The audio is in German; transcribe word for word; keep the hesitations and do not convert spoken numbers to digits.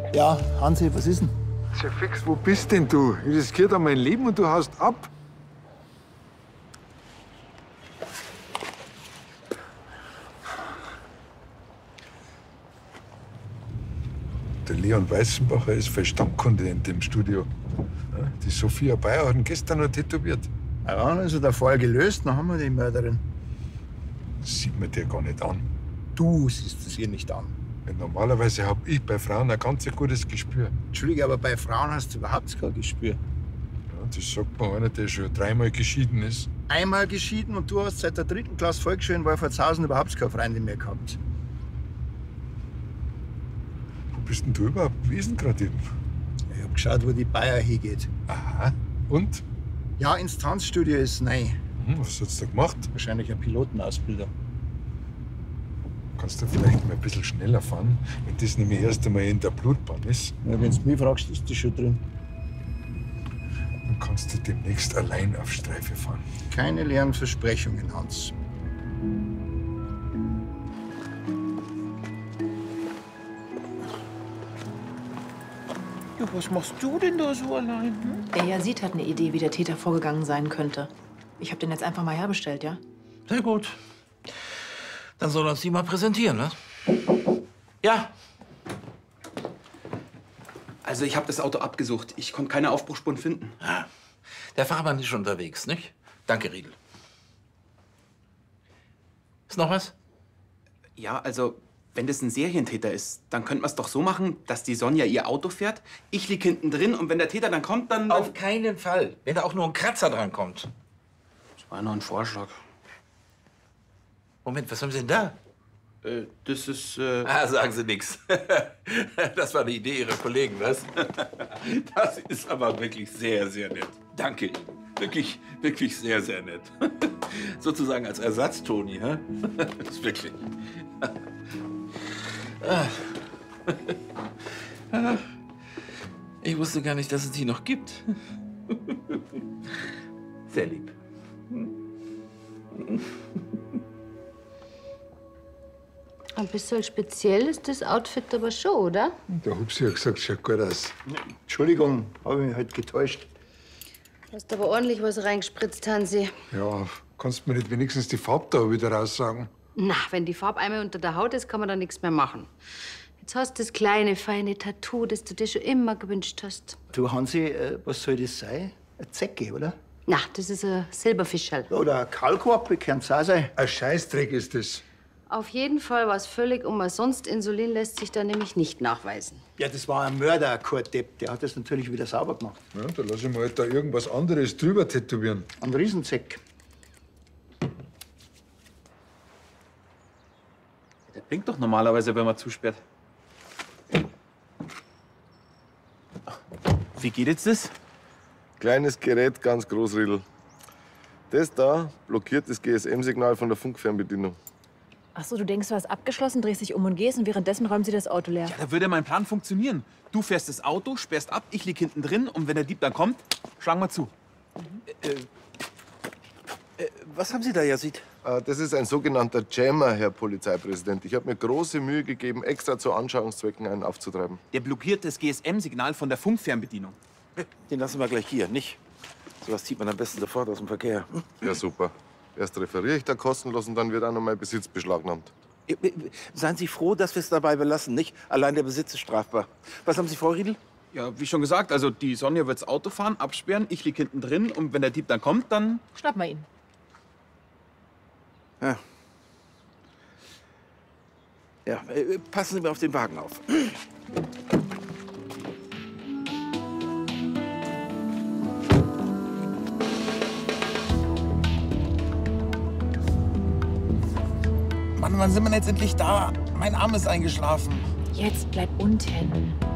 Ja, Hansi, was ist denn? Tja, Fix, wo bist denn du? Ich riskiere da mein Leben und du haust ab. Der Leon Weißenbacher ist voll Stammkontinent im Studio. Die Sophia Bayer hat ihn gestern noch tätowiert. Ja, dann ist der Fall gelöst, dann haben wir die Mörderin. Das sieht man dir gar nicht an. Du siehst es ihr nicht an. Weil normalerweise habe ich bei Frauen ein ganz gutes Gespür. Entschuldige, aber bei Frauen hast du überhaupt kein Gespür. Ja, das sagt mir einer, der schon dreimal geschieden ist. Einmal geschieden und du hast seit der dritten Klasse Volksschule in Wolfertshausen überhaupt keine Freundin mehr gehabt. Wo bist denn du überhaupt gewesen gerade eben? Ich hab geschaut, wo die Bayer hingeht. Aha. Und? Ja, ins Tanzstudio ist neu. Hm, was hat's da gemacht? Wahrscheinlich eine Pilotenausbildung. Kannst du vielleicht mal ein bisschen schneller fahren, wenn das nämlich erst einmal in der Blutbahn ist? Ja, wenn du mich fragst, ist das schon drin. Dann kannst du demnächst allein auf Streife fahren. Keine leeren Versprechungen, Hans. Ja, was machst du denn da so allein? Hm? Der Yazid hat eine Idee, wie der Täter vorgegangen sein könnte. Ich habe den jetzt einfach mal herbestellt, ja? Sehr gut. Dann soll er uns die mal präsentieren, ne? Ja. Also ich habe das Auto abgesucht. Ich konnte keine Aufbruchsspuren finden. Ja. Der Fahrmann ist schon unterwegs, nicht? Danke, Riedel. Ist noch was? Ja, also wenn das ein Serientäter ist, dann könnte man es doch so machen, dass die Sonja ihr Auto fährt, ich lieg hinten drin und wenn der Täter dann kommt, dann... Auf keinen Fall. Wenn da auch nur ein Kratzer dran kommt. Das war nur ein Vorschlag. Moment, was haben Sie denn da? Äh, das ist... Äh Ah, sagen Sie nichts. Das war eine Idee Ihrer Kollegen, was? Das ist aber wirklich sehr, sehr nett. Danke Ihnen. Wirklich, wirklich sehr, sehr nett. Sozusagen als Ersatz, Toni, hä? Das ist wirklich... Ich wusste gar nicht, dass es die noch gibt. Sehr lieb. Ein bisschen speziell ist das Outfit aber schon, oder? Der Hupsi hat gesagt, schaut gut aus. Entschuldigung, habe ich mich halt getäuscht. Du hast aber ordentlich was reingespritzt, Hansi. Ja, kannst du mir nicht wenigstens die Farbe da wieder raussagen? Na, wenn die Farbe einmal unter der Haut ist, kann man da nichts mehr machen. Jetzt hast du das kleine, feine Tattoo, das du dir schon immer gewünscht hast. Du, Hansi, äh, was soll das sein? Eine Zecke, oder? Na, das ist ein Silberfischerl. Oder ein Kaulquappe, kann's auch sein. Ein Scheißdreck ist das. Auf jeden Fall war es völlig umsonst. Insulin lässt sich da nämlich nicht nachweisen. Ja, das war ein Mörder, kein Depp. Der hat das natürlich wieder sauber gemacht. Ja, da lass ich mal halt da irgendwas anderes drüber tätowieren. Ein Riesenzeck. Der blinkt doch normalerweise, wenn man zusperrt. Wie geht jetzt das? Kleines Gerät, ganz groß, Riedel. Das da blockiert das G S M-Signal von der Funkfernbedienung. Ach so, du denkst, du hast abgeschlossen, drehst dich um und gehst und währenddessen räumen sie das Auto leer. Ja, da würde mein Plan funktionieren. Du fährst das Auto, sperrst ab, ich lieg hinten drin und wenn der Dieb dann kommt, schlagen wir zu. Äh, äh, was haben Sie da, Yazid? Äh, Das ist ein sogenannter Jammer, Herr Polizeipräsident. Ich habe mir große Mühe gegeben, extra zu Anschauungszwecken einen aufzutreiben. Der blockiert das G S M-Signal von der Funkfernbedienung. Den lassen wir gleich hier, nicht? Sowas zieht man am besten sofort aus dem Verkehr. Ja, super. Erst referiere ich da kostenlos und dann wird auch noch mein Besitz beschlagnahmt. Äh, äh, Seien Sie froh, dass wir es dabei belassen, nicht? Allein der Besitz ist strafbar. Was haben Sie vor, Riedel? Ja, wie schon gesagt, also die Sonja wird's Auto fahren, absperren, ich lieg hinten drin und wenn der Dieb dann kommt, dann... Schnappen wir ihn. Ja. Ja, äh, passen Sie mir auf den Wagen auf. Mann, wann sind wir jetzt endlich da? Mein Arm ist eingeschlafen. Jetzt bleib unten.